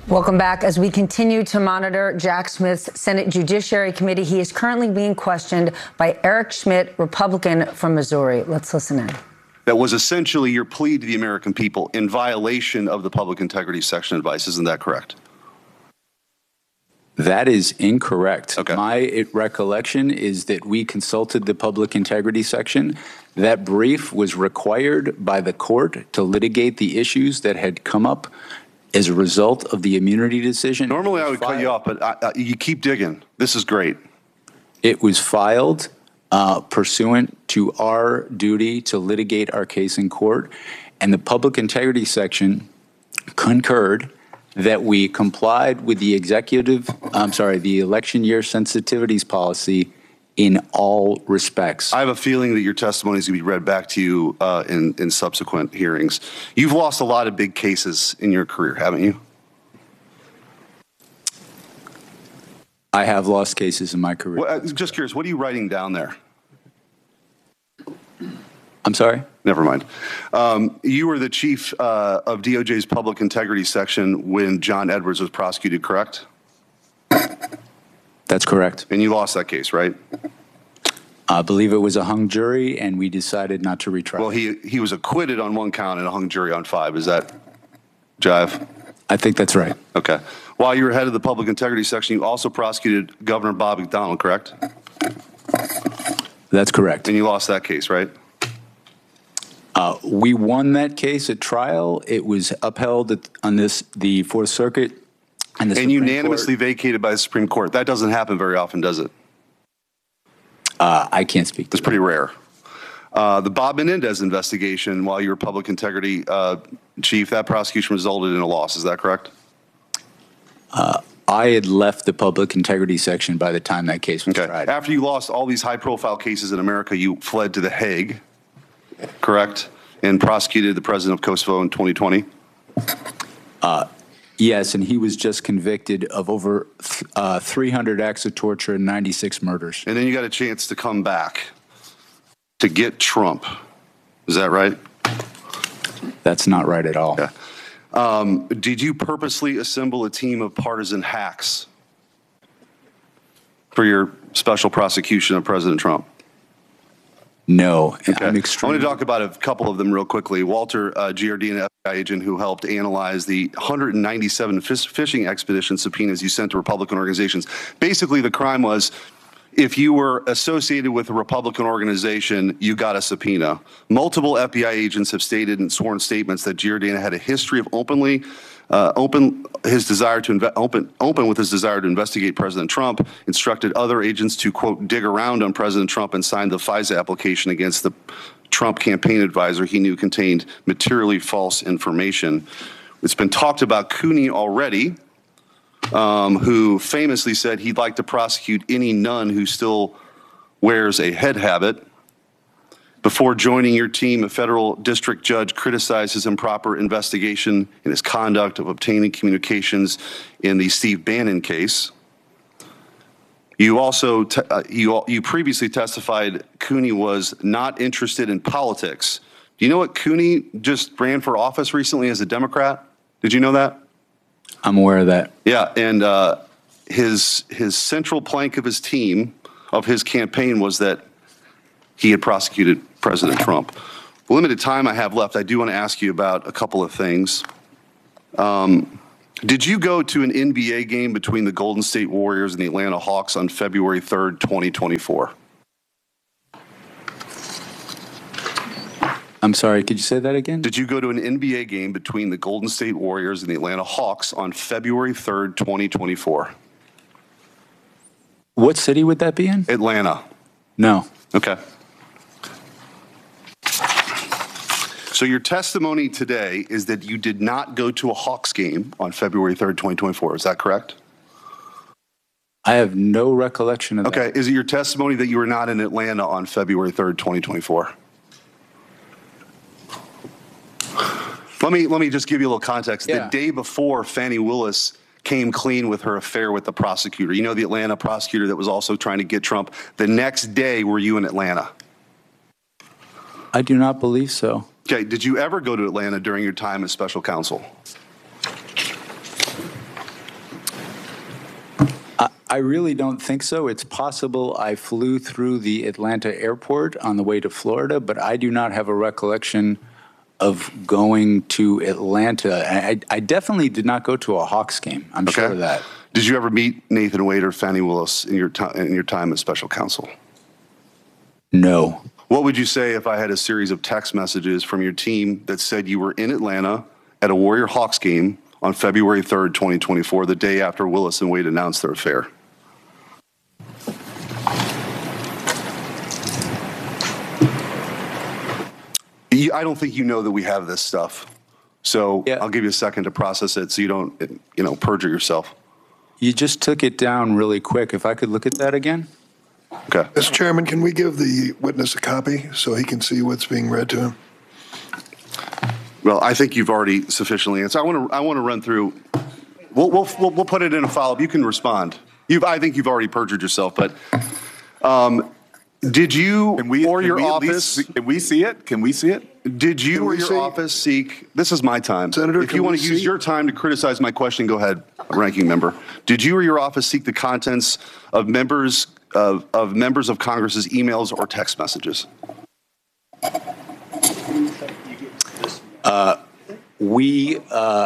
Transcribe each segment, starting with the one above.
Welcome back. As we continue to monitor Jack Smith's Senate Judiciary Committee, he is currently being questioned by Eric Schmidt, Republican from Missouri. Let's listen in. That was essentially your plea to the American people in violation of the public integrity section advice. Isn't that correct? That is incorrect. Okay. My recollection is that we consulted the public integrity section. That brief was required by the court to litigate the issues that had come up as a result of the immunity decision. Normally I would cut you off, but you keep digging. This is great. It was filed pursuant to our duty to litigate our case in court, and the public integrity section concurred that we complied with the the election year sensitivities policy in all respects. I have a feeling that your testimony is going to be read back to you in subsequent hearings. You've lost a lot of big cases in your career, haven't you? I have lost cases in my career. Well, just curious, what are you writing down there? I'm sorry? Never mind. You were the chief of DOJ's public integrity section when John Edwards was prosecuted, correct? That's correct. And you lost that case, right? I believe it was a hung jury, and we decided not to retry. Well, he was acquitted on 1 count and a hung jury on 5. Is that jive? I think that's right. Okay. While you were head of the public integrity section, you also prosecuted Governor Bob McDonnell, correct? That's correct. And you lost that case, right? We won that case at trial. It was upheld on the Fourth Circuit. And unanimously vacated by the Supreme Court. That doesn't happen very often, does it? I can't speak to that. It's pretty rare. The Bob Menendez investigation, while you were public integrity chief, that prosecution resulted in a loss. Is that correct? I had left the public integrity section by the time that case was tried. After you lost all these high-profile cases in America, you fled to The Hague, correct? And prosecuted the president of Kosovo in 2020? Yes, and he was just convicted of over 300 acts of torture and 96 murders. And then you got a chance to come back to get Trump. Is that right? That's not right at all. Yeah. Did you purposely assemble a team of partisan hacks for your special prosecution of President Trump? No. Okay. I want to talk about a couple of them real quickly. Walter Giardina, FBI agent who helped analyze the 197 fishing expedition subpoenas you sent to Republican organizations. Basically, the crime was if you were associated with a Republican organization, you got a subpoena. Multiple FBI agents have stated in sworn statements that Giardina had a history of open with his desire to investigate President Trump, instructed other agents to, quote, dig around on President Trump and signed the FISA application against the Trump campaign advisor he knew contained materially false information. It's been talked about Cooney already, who famously said he'd like to prosecute any nun who still wears a head habit. Before joining your team, a federal district judge criticized his improper investigation and his conduct of obtaining communications in the Steve Bannon case. You also you previously testified Cooney was not interested in politics. Do you know what Cooney just ran for office recently as a Democrat? Did you know that? I'm aware of that. Yeah, and his central plank of his team, of his campaign, was that he had prosecuted President Trump. The limited time I have left, I do want to ask you about a couple of things. Did you go to an NBA game between the Golden State Warriors and the Atlanta Hawks on February 3rd, 2024? I'm sorry, could you say that again? Did you go to an NBA game between the Golden State Warriors and the Atlanta Hawks on February 3rd, 2024? What city would that be in? Atlanta. No. Okay. So your testimony today is that you did not go to a Hawks game on February 3rd, 2024. Is that correct? I have no recollection of that. Okay. Is it your testimony that you were not in Atlanta on February 3rd, 2024? Let me just give you a little context. Yeah. The day before, Fani Willis came clean with her affair with the prosecutor. You know, the Atlanta prosecutor that was also trying to get Trump. The next day, were you in Atlanta? I do not believe so. Okay. Did you ever go to Atlanta during your time as special counsel? I really don't think so. It's possible I flew through the Atlanta airport on the way to Florida, but I do not have a recollection of going to Atlanta. I definitely did not go to a Hawks game. I'm sure of that. Did you ever meet Nathan Wade or Fannie Willis in your time as special counsel? No. What would you say if I had a series of text messages from your team that said you were in Atlanta at a Warrior Hawks game on February 3rd, 2024, the day after Willis and Wade announced their affair? I don't think you know that we have this stuff. So Yeah. I'll give you a second to process it so you don't, perjure yourself. You just took it down really quick. If I could look at that again? Okay. Mr. Chairman, can we give the witness a copy so he can see what's being read to him? Well, I think you've already sufficiently answered. I want to run through. We'll put it in a follow-up. You can respond. I think you've already perjured yourself, but did you or your office? Can we see it? Can we see it? Did you or we your see- office seek? This is my time. Senator, if can you want we to use see- your time to criticize my question, go ahead, ranking member. Did you or your office seek the contents of members of Congress's emails or text messages? We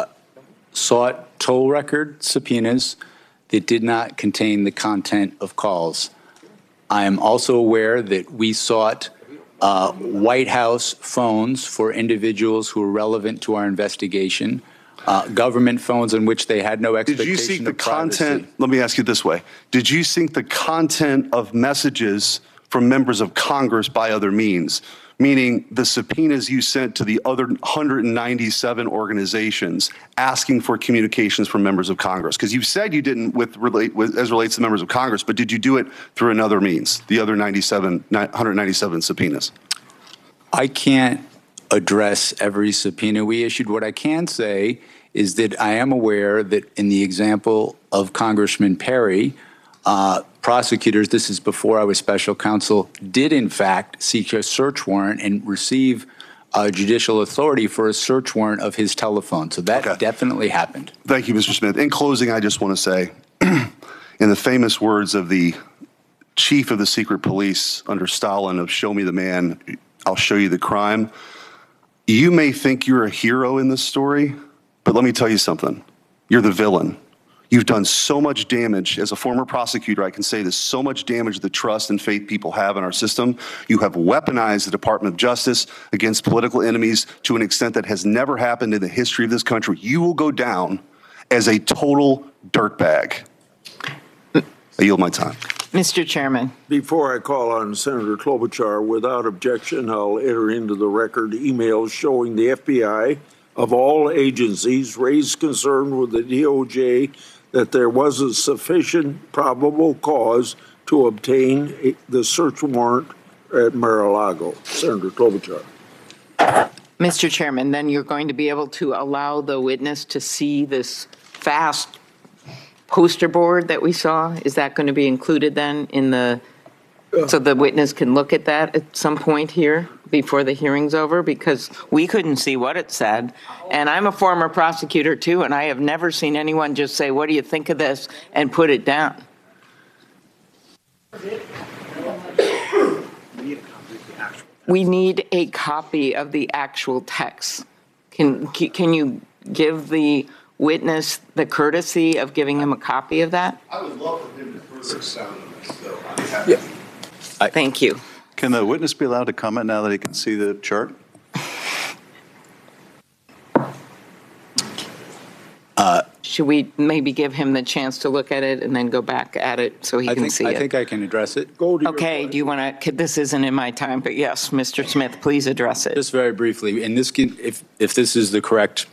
sought toll record subpoenas that did not contain the content of calls. I am also aware that we sought White House phones for individuals who were relevant to our investigation, government phones in which they had no Did expectation you seek the of privacy. content? Let me ask you this way. Did you seek the content of messages from members of Congress by other means? Meaning the subpoenas you sent to the other 197 organizations asking for communications from members of Congress? Because you said you didn't as relates to members of Congress, but did you do it through another means, the other 197 subpoenas? I can't address every subpoena we issued. What I can say is that I am aware that in the example of Congressman Perry, prosecutors, this is before I was special counsel, did in fact seek a search warrant and receive judicial authority for a search warrant of his telephone. So that definitely happened. Thank you, Mr. Smith. In closing, I just want to say, in the famous words of the chief of the secret police under Stalin of "Show me the man, I'll show you the crime," you may think you're a hero in this story, but let me tell you something. You're the villain. You've done so much damage. As a former prosecutor, I can say this, so much damage to the trust and faith people have in our system. You have weaponized the Department of Justice against political enemies to an extent that has never happened in the history of this country. You will go down as a total dirtbag. I yield my time. Mr. Chairman. Before I call on Senator Klobuchar, without objection, I'll enter into the record emails showing the FBI of all agencies raised concern with the DOJ that there wasn't sufficient probable cause to obtain the search warrant at Mar-a-Lago. Senator Klobuchar. Mr. Chairman, then you're going to be able to allow the witness to see this fast poster board that we saw? Is that going to be included then in so the witness can look at that at some point here before the hearing's over? Because we couldn't see what it said. And I'm a former prosecutor too, and I have never seen anyone just say, "What do you think of this?" and put it down. We need a copy of the actual text. Can you give the witness the courtesy of giving him a copy of that? I would love for him to further expound on this, though. Thank you. Can the witness be allowed to comment now that he can see the chart? Should we maybe give him the chance to look at it and then go back at it so he can see I it? think I can address it. Okay, do you want to, this isn't in my time, but yes, Mr. Smith, please address it. Just very briefly, and this can, if this is the correct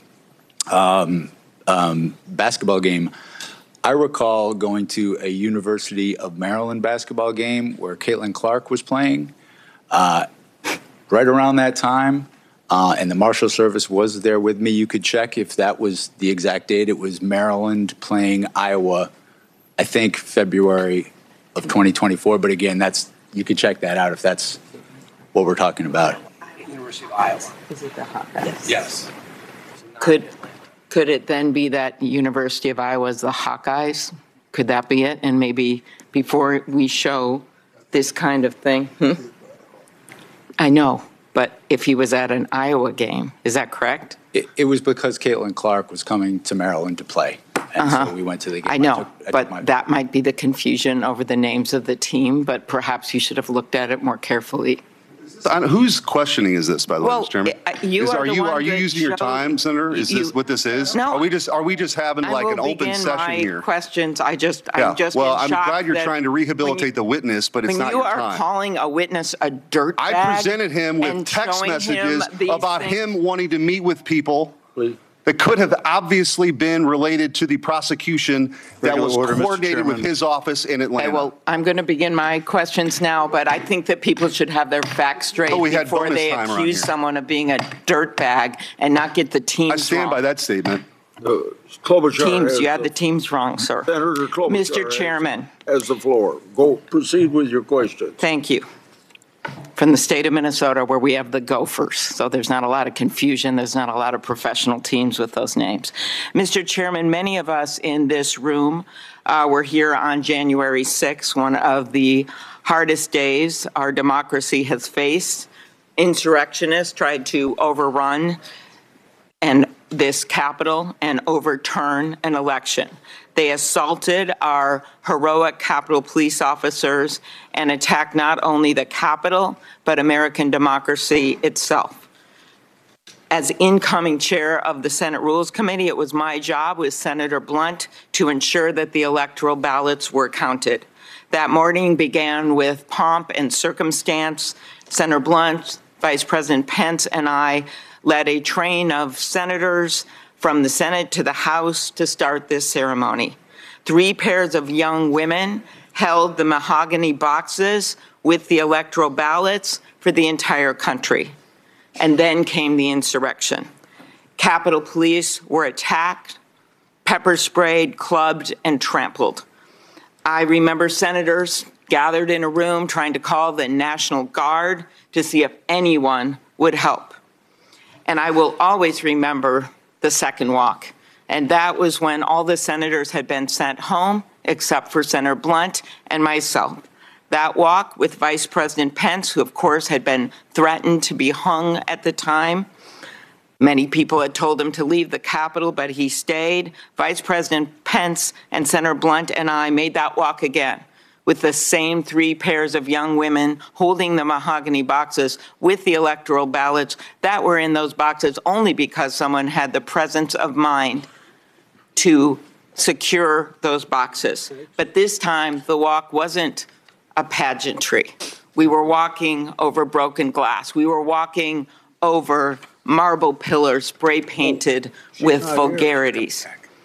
basketball game, I recall going to a University of Maryland basketball game where Caitlin Clark was playing right around that time, and the Marshal Service was there with me. You could check if that was the exact date. It was Maryland playing Iowa, I think February of 2024. But again, you could check that out if that's what we're talking about. University of Iowa. Is it the Hawkeyes? Yes. Could it then be that University of Iowa is the Hawkeyes? Could that be it? And maybe before we show this kind of thing? I know, but if he was at an Iowa game, is that correct? It was because Caitlin Clark was coming to Maryland to play. And so we went to the game. I know, I but took my- that might be the confusion over the names of the team, but perhaps you should have looked at it more carefully. Whose questioning is this, by the way, Well, Mr. Chairman? you are the one Are you that using your showed- time, Senator? Is this what this is? No. Are we just having like an open session here? I will begin my questions. I'm just Well, in I'm shock glad you're that trying to rehabilitate the witness, but it's when not you your are time. calling a witness a dirtbag I presented him with and text showing messages him these about things- him wanting to meet with people Please. that could have obviously been related to the prosecution that Regular was order, Mr. coordinated with Chairman. his office in Atlanta. Okay, well, I'm going to begin my questions now, but I think that people should have their facts straight Oh, we had before bonus they time around accuse here. someone of being a dirtbag and not get the teams I stand wrong. by that statement. Klobuchar Teams, has you had the the- teams wrong, sir. Senator Klobuchar Mr. Chairman, has the floor. Go, proceed with your question. thank you. From the state of Minnesota, where we have the Gophers, so there's not a lot of confusion. There's not a lot of professional teams with those names. Mr. Chairman, many of us in this room were here on January 6th, one of the hardest days our democracy has faced. Insurrectionists tried to overrun this Capitol and overturn an election. They assaulted our heroic Capitol police officers and attacked not only the Capitol, but American democracy itself. As incoming chair of the Senate Rules Committee, it was my job with Senator Blunt to ensure that the electoral ballots were counted. That morning began with pomp and circumstance. Senator Blunt, Vice President Pence, and I led a train of senators from the Senate to the House to start this ceremony. 3 pairs of young women held the mahogany boxes with the electoral ballots for the entire country. And then came the insurrection. Capitol Police were attacked, pepper sprayed, clubbed, and trampled. I remember senators gathered in a room trying to call the National Guard to see if anyone would help. And I will always remember the second walk. And that was when all the senators had been sent home, except for Senator Blunt and myself. That walk with Vice President Pence, who of course had been threatened to be hung at the time. Many people had told him to leave the Capitol, but he stayed. Vice President Pence and Senator Blunt and I made that walk again with the same 3 pairs of young women holding the mahogany boxes with the electoral ballots that were in those boxes only because someone had the presence of mind to secure those boxes. But this time, the walk wasn't a pageantry. We were walking over broken glass. We were walking over marble pillars spray painted with vulgarities.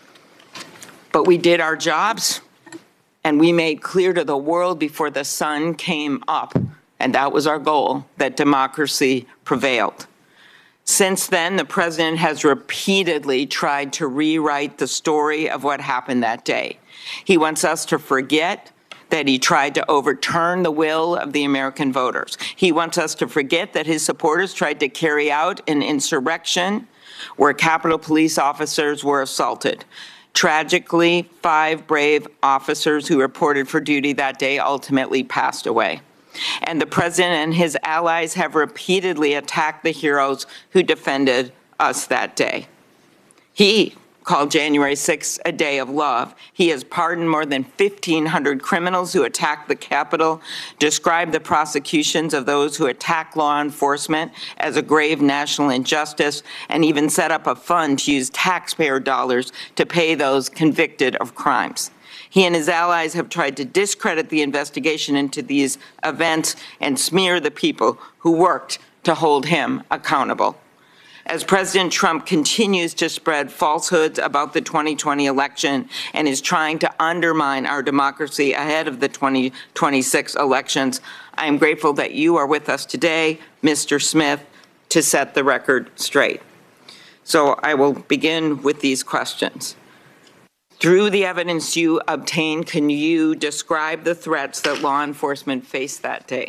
But we did our jobs, and we made clear to the world before the sun came up, and that was our goal, that democracy prevailed. Since then, the president has repeatedly tried to rewrite the story of what happened that day. He wants us to forget that he tried to overturn the will of the American voters. He wants us to forget that his supporters tried to carry out an insurrection where Capitol Police officers were assaulted. Tragically, 5 brave officers who reported for duty that day ultimately passed away. And the president and his allies have repeatedly attacked the heroes who defended us that day. He called January 6th a day of love. He has pardoned more than 1,500 criminals who attacked the Capitol, described the prosecutions of those who attack law enforcement as a grave national injustice, and even set up a fund to use taxpayer dollars to pay those convicted of crimes. He and his allies have tried to discredit the investigation into these events and smear the people who worked to hold him accountable. As President Trump continues to spread falsehoods about the 2020 election and is trying to undermine our democracy ahead of the 2026 elections, I am grateful that you are with us today, Mr. Smith, to set the record straight. So I will begin with these questions. Through the evidence you obtained, can you describe the threats that law enforcement faced that day?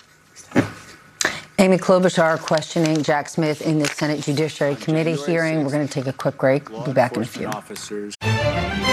Amy Klobuchar questioning Jack Smith in the Senate Judiciary Committee hearing. We're going to take a quick break. We'll be back in a few.